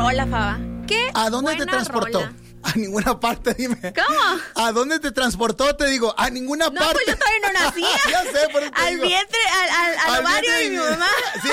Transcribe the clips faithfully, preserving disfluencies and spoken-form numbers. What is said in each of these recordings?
rola, Faba. ¿Qué? ¿A dónde te transportó? Rola. A ninguna parte, dime. ¿Cómo? ¿A dónde te transportó? Te digo, a ninguna no, parte. No, pues yo todavía no nacía. Ya sé, por eso te Al digo. vientre, al, al, al, al ovario de mi mamá. Sí.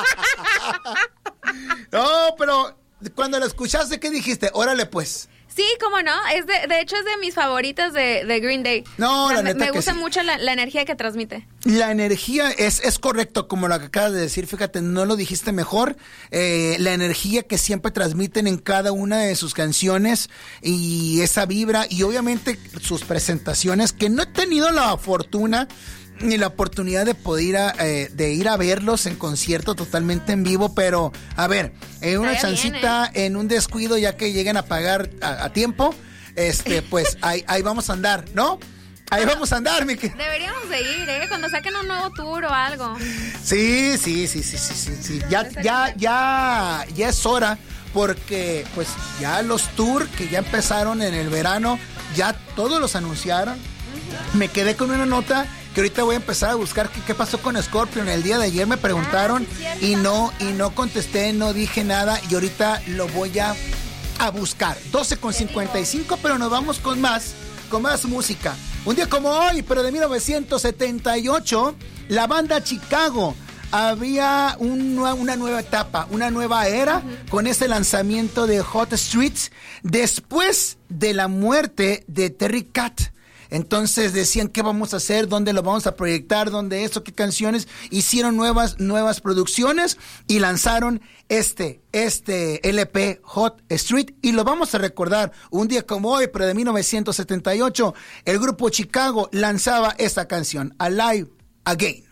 No, pero cuando la escuchaste, ¿qué dijiste? Órale, pues. Sí, cómo no. Es de, de hecho, es de mis favoritas de, de Green Day. No, o sea, la me, neta me que gusta sí. mucho la, la energía que transmite. La energía es, es correcto, como lo que acabas de decir, fíjate, no lo dijiste mejor, eh, la energía que siempre transmiten en cada una de sus canciones y esa vibra y obviamente sus presentaciones, que no he tenido la fortuna ni la oportunidad de poder ir a, eh, de ir a verlos en concierto totalmente en vivo, pero a ver, en una Estaría chancita, bien, ¿eh? En un descuido, ya que lleguen a pagar a, a tiempo, este, pues ahí, ahí vamos a andar, ¿no? Ahí vamos a andar, mi que... Deberíamos de ir, ¿eh? Cuando saquen un nuevo tour o algo. Sí, sí, sí, sí, sí, sí, sí. Ya, ya, ya, ya es hora, porque pues ya los tours que ya empezaron en el verano, ya todos los anunciaron. Uh-huh. Me quedé con una nota que ahorita voy a empezar a buscar qué, qué pasó con Scorpion. El día de ayer me preguntaron ah, sí, y no, y no contesté, no dije nada y ahorita lo voy a, a buscar. doce con cincuenta y cinco, pero nos vamos con más, con más música. Un día como hoy, pero de mil novecientos setenta y ocho, la banda Chicago había un, una nueva etapa, una nueva era, uh-huh, con ese lanzamiento de Hot Streets después de la muerte de Terry Cat. Entonces decían qué vamos a hacer, dónde lo vamos a proyectar, dónde eso, qué canciones. Hicieron nuevas, nuevas producciones y lanzaron este, este L P Hot Street y lo vamos a recordar un día como hoy, pero de mil novecientos setenta y ocho, el grupo Chicago lanzaba esta canción, Alive Again.